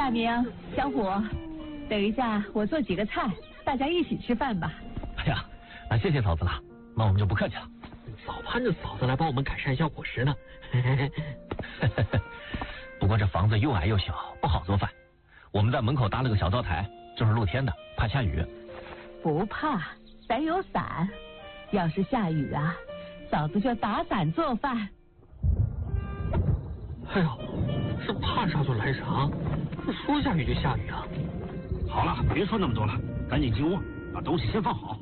大明、小虎，等一下我做几个菜，大家一起吃饭吧。 哎呀，那谢谢嫂子了，那我们就不客气了。 早盼着嫂子来帮我们改善一下伙食呢。 不过这房子又矮又小，不好做饭。我们在门口搭了个小灶台，就是露天的，怕下雨。 不怕，咱有伞。要是下雨啊，嫂子就打伞做饭。 哎呦，是怕啥就来啥，说下雨就下雨啊！ 好了，别说那么多了，赶紧进屋，把东西先放好。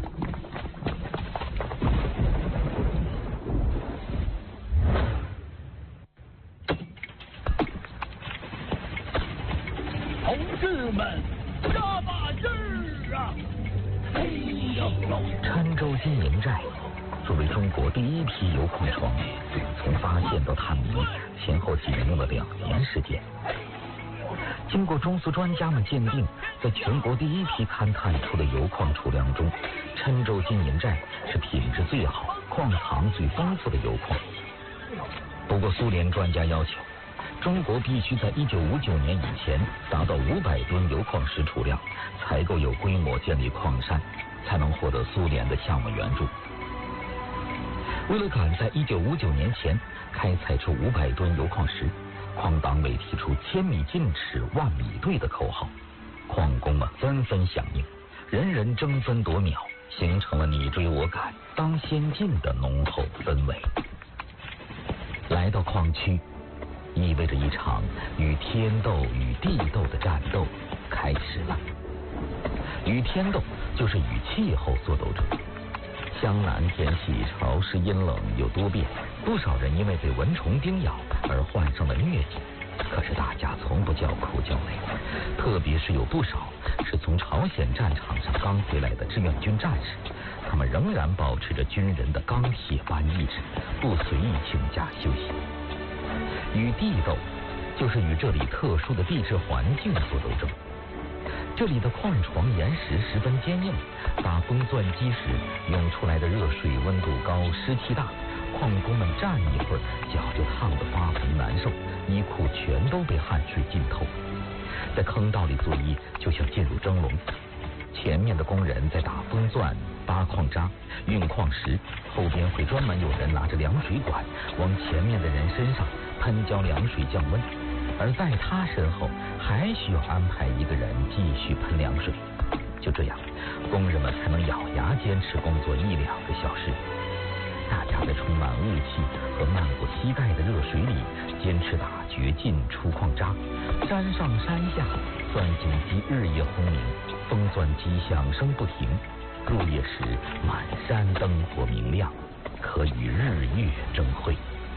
同志们，加把劲儿啊！嘿呦！ 郴州金银寨作为中国第一批铀矿床，从发现到探明前后仅用了2年时间。经过中苏专家们鉴定，在全国第一批勘探出的铀矿储量中，郴州金银寨是品质最好、矿藏最丰富的铀矿。不过苏联专家要求，中国必须在1959年以前达到500吨铀矿石储量，才够有规模建立矿山，才能获得苏联的项目援助。为了赶在1959年前开采出500吨铀矿石，矿党委提出千米进尺，万米对的口号，矿工们纷纷响应，人人争分夺秒，形成了你追我赶、当先进的浓厚氛围。来到矿区，意味着一场与天斗与地斗的战斗开始了。与天斗就是与气候作斗争。江南天气潮湿阴冷又多变，不少人因为被蚊虫叮咬而患上了疟疾。可是大家从不叫苦叫累，特别是有不少是从朝鲜战场上刚回来的志愿军战士，他们仍然保持着军人的钢铁般意志，不随意请假休息。与地斗就是与这里特殊的地质环境做斗争。这里的矿床岩石十分坚硬，打风钻机时涌出来的热水温度高，湿气大，矿工们站一会儿脚就烫得发红难受，衣裤全都被汗水浸透。在坑道里作业就像进入蒸笼，前面的工人在打风钻、扒矿渣、运矿石，后边会专门有人拿着凉水管往前面的人身上喷浇凉水降温，而在他身后还需要安排一个人继续喷凉水。就这样，工人们才能咬牙坚持工作1-2个小时。大家在充满雾气和漫过膝盖的热水里坚持打掘进出矿渣，山上山下钻井机日夜轰鸣，风钻机响声不停，入夜时满山灯火明亮，可与日月争辉。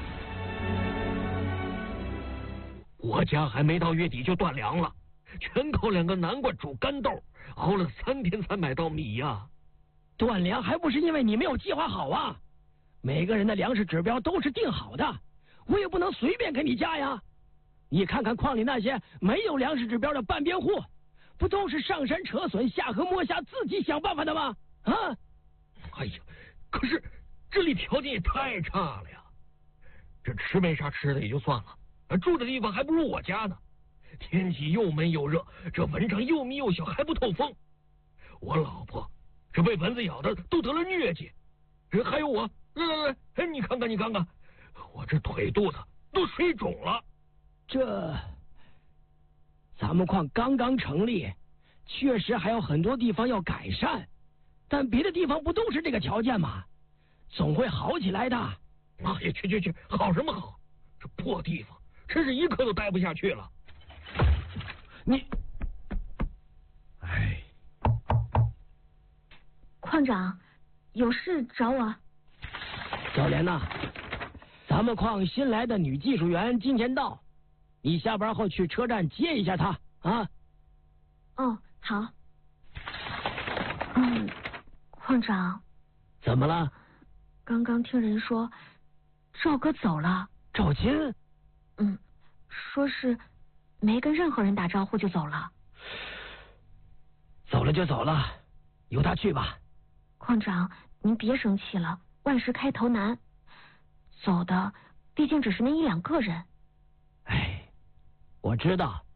我家还没到月底就断粮了，全靠2个南瓜煮干豆，熬了3天才买到米呀。 断粮还不是因为你没有计划好啊？每个人的粮食指标都是定好的，我也不能随便给你加呀。你看看矿里那些没有粮食指标的半边户，不都是上山扯笋下河摸虾自己想办法的吗？啊！ 哎呀，可是这里条件也太差了呀，这吃没啥吃的也就算了，住的地方还不如我家呢。天气又闷又热，这蚊帐又密又小，还不透风。我老婆这被蚊子咬的都得了疟疾，还有我，来，你看看，我这腿肚子都水肿了。 咱们矿刚刚成立，确实还有很多地方要改善，但别的地方不都是这个条件吗？总会好起来的。 哎呀，去，好什么好？这破地方真是一刻都待不下去了。 矿长，有事找我？ 小莲呐，咱们矿新来的女技术员今天到，你下班后去车站接一下她啊。 哦，好。矿长。 怎么了？ 刚刚听人说赵哥走了。 赵金？ 说是没跟任何人打招呼就走了。 走了就走了，由他去吧。 矿长，您别生气了，万事开头难，走的毕竟只是那1-2个人。 我知道，